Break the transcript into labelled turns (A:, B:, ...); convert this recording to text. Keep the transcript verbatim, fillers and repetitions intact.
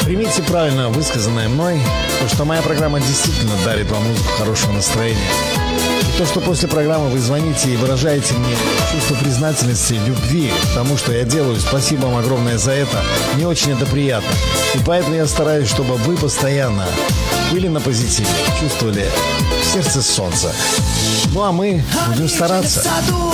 A: Примите правильно высказанное мной, то, что моя программа действительно дарит вам музыку хорошего настроения. И то, что после программы вы звоните и выражаете мне чувство признательности, любви к тому, что я делаю, спасибо вам огромное за это, мне очень это приятно. И поэтому я стараюсь, чтобы вы постоянно были на позитиве, чувствовали в сердце солнце. Ну а мы будем стараться.